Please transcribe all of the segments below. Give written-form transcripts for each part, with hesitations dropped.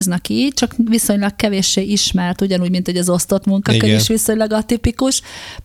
így, csak viszonylag kevéssé ismert, ugyanúgy, mint hogy az osztott munkakör is viszonylag atipikus.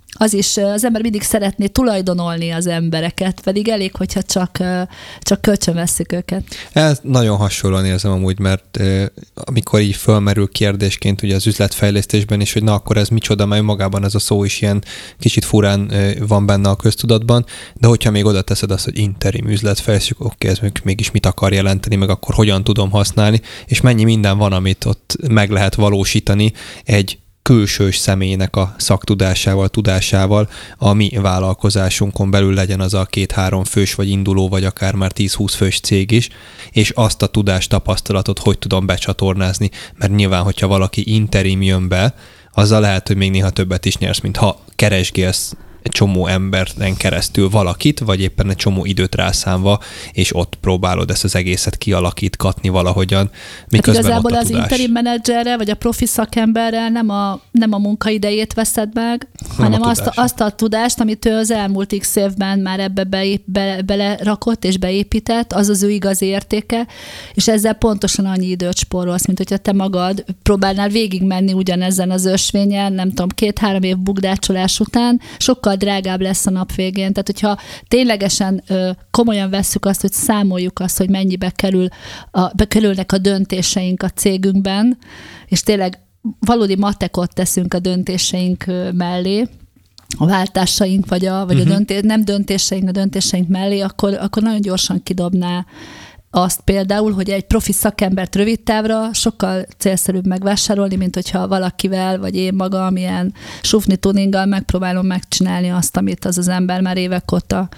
Az ember mindig szeretné tulajdonolni az embereket, pedig elég, hogyha csak kölcsönvesszük őket. Ez nagyon hasonlóan érzem amúgy, mert amikor így fölmerül kérdésként ugye az üzletfejlesztésben is, hogy na akkor ez micsoda, mert magában ez a szó is ilyen kicsit furán van benne a köztudatban, de hogyha még oda teszed azt, hogy interim üzletfejlesztés, oké, ez mégis mit akar jelenteni, meg akkor hogyan tudom használni, és mennyi minden van, amit ott meg lehet valósítani egy külsős személynek a szaktudásával, tudásával a mi vállalkozásunkon belül, legyen az a 2-3 fős, vagy induló, vagy akár már 10-20 fős cég is, és azt a tudást, tapasztalatot hogy tudom becsatornázni, mert nyilván, hogyha valaki interim jön be, azzal lehet, hogy még néha többet is nyersz, mint ha keresgélsz egy csomó emberen keresztül valakit, vagy éppen egy csomó időt rászánva, és ott próbálod ezt az egészet kialakítgatni valahogyan, miközben hát igazából az interim menedzserrel, vagy a profi szakemberrel nem a munkaidejét veszed meg, hanem azt a tudást, amit ő az elmúlt x évben már ebbe belerakott és beépített, az az ő igazi értéke, és ezzel pontosan annyi időt spórolsz, mint hogyha te magad próbálnál végigmenni ugyanezen az ösvényen, nem tudom, 2-3 év bugdácsolás után, sokkal drágább lesz a nap végén. Tehát, hogyha ténylegesen komolyan vesszük azt, hogy számoljuk azt, hogy mennyibe kerülnek a döntéseink a cégünkben, és tényleg valódi matekot teszünk a döntéseink mellé, a váltásaink, vagy a nem döntéseink, a döntéseink mellé, akkor nagyon gyorsan kidobná azt például, hogy egy profi szakembert rövid távra sokkal célszerűbb megvásárolni, mint hogyha valakivel, vagy én magam ilyen sufni tuninggal megpróbálom megcsinálni azt, amit az ember már évek óta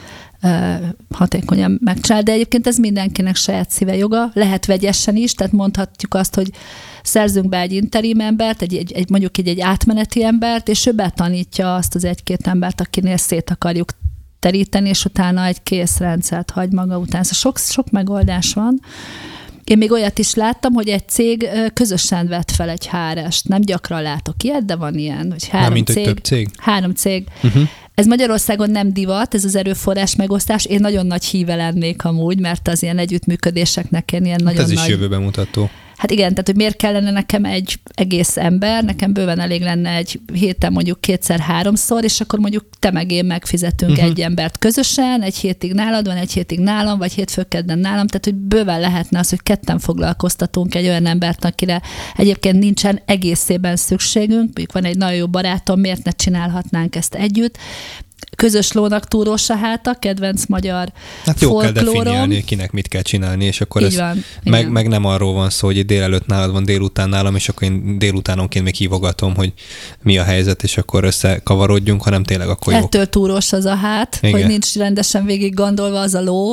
hatékonyan megcsinál. De egyébként ez mindenkinek saját szíve joga, lehet vegyesen is, tehát mondhatjuk azt, hogy szerzünk be egy interim embert, mondjuk egy átmeneti embert, és ő betanítja azt az 1-2 embert, akinél szét akarjuk teríteni, és utána egy kész rendszert hagy maga után. Szóval sok megoldás van. Én még olyat is láttam, hogy egy cég közösen vett fel egy HR-est. Nem gyakran látok ilyet, de van ilyen, hogy 3 cég. Több cég? 3 cég. Ez Magyarországon nem divat, ez az erőforrás megosztás. Én nagyon nagy híve lennék amúgy, mert az ilyen együttműködéseknek ilyen nagyon ez nagy... is jövőben mutató. Hát igen, tehát hogy miért kellene nekem egy egész ember, nekem bőven elég lenne egy héten mondjuk 2-3-szor, és akkor mondjuk te meg én megfizetünk egy embert közösen, egy hétig nálad van, egy hétig nálam, vagy hétfő-kedden nálam, tehát hogy bőven lehetne az, hogy ketten foglalkoztatunk egy olyan embert, akire egyébként nincsen egészében szükségünk, mondjuk van egy nagyon jó barátom, miért ne csinálhatnánk ezt együtt. Közös lónak túrós a háta, kedvenc magyar folklórom. Hát jó kell definiálni, kinek mit kell csinálni, és akkor ez meg nem arról van szó, hogy délelőtt nálad van, délután nálam, és akkor én délutánonként még hívogatom, hogy mi a helyzet, és akkor összekavarodjunk, hanem tényleg akkor jó. Ettől túrós az a hát, igen. Hogy nincs rendesen végig gondolva az a ló,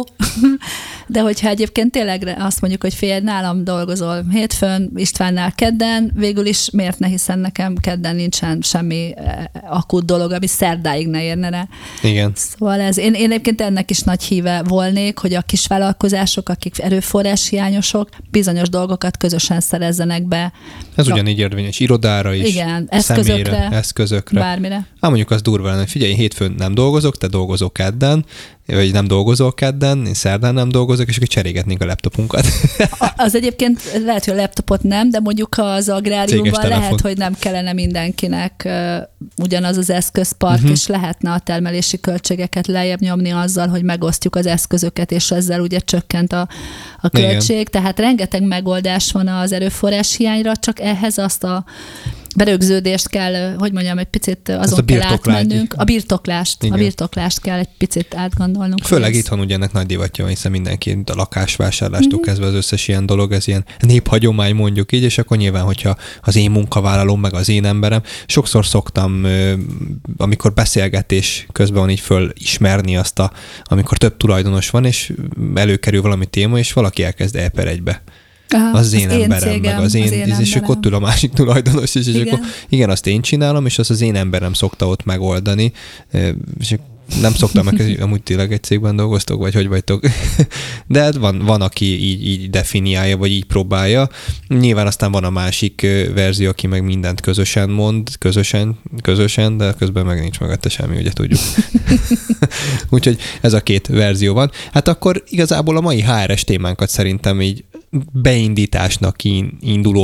de hogyha egyébként tényleg azt mondjuk, hogy fél nálam dolgozol hétfőn, Istvánnál kedden, végül is miért ne, hiszen nekem kedden nincsen semmi akut dolog, ami szerdáig ne érne rá. Igen. Szóval én egyébként ennek is nagy híve volnék, hogy a kisvállalkozások, akik erőforrás hiányosok, bizonyos dolgokat közösen szerezzenek be. Ez ugyanígy érvényes irodára is, igen, eszközökre. Bármire. Mondjuk az durva lenne, hogy figyelj, hétfőn nem dolgozok, te dolgozol kedden, vagy nem dolgozol kedden, én szerdán nem dolgozok, és akkor cserégetnénk a laptopunkat. Az egyébként lehet, hogy a laptopot nem, de mondjuk az agráriumban lehet, hogy nem kellene mindenkinek ugyanaz az eszközpark, és lehetne a termelési költségeket lejjebb nyomni azzal, hogy megosztjuk az eszközöket, és ezzel ugye csökkent a költség. Igen. Tehát rengeteg megoldás van az erőforrás hiányra, csak ehhez azt a berögződést kell, hogy mondjam, egy picit azon kell átmennünk. A birtoklást kell egy picit átgondolnunk. Főleg itthon ugye ennek nagy divatja van, hiszen mindenki a lakásvásárlástól kezdve az összes ilyen dolog, ez ilyen néphagyomány mondjuk így, és akkor nyilván, hogyha az én munkavállalóm, meg az én emberem, sokszor szoktam, amikor beszélgetés közben van így fölismerni azt amikor több tulajdonos van, és előkerül valami téma, és valaki elkezd elperegybe. Aha, az én emberem, cégem, meg az én és akkor ott ül a másik tulajdonos, és akkor igen, azt én csinálom, és azt az én emberem szokta ott megoldani, és nem szoktam meg, amúgy tényleg egy cégben dolgoztok, vagy hogy vagytok. De hát van aki így definiálja, vagy így próbálja. Nyilván aztán van a másik verzió, aki meg mindent közösen mond, közösen, de közben meg nincs mögötte semmi, ugye tudjuk. Úgyhogy ez a két verzió van. Hát akkor igazából a mai HR-es témánkat szerintem így beindításnak induló